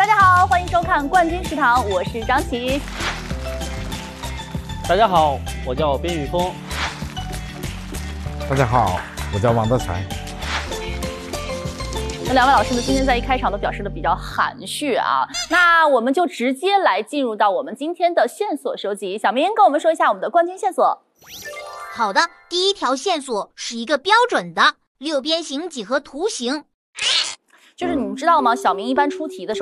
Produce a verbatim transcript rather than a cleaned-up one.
大家好，欢迎收看冠军食堂，我是张琪。 大家好，我叫边宇峰。 大家好，我叫王德才。 那两位老师呢，今天在一开场都表示的比较含蓄啊，那我们就直接来进入到我们今天的线索收集。小明跟我们说一下我们的关键线索。 好的，第一条线索是一个标准的六边形几何图形。 就是你们知道吗？小明一般出题的时候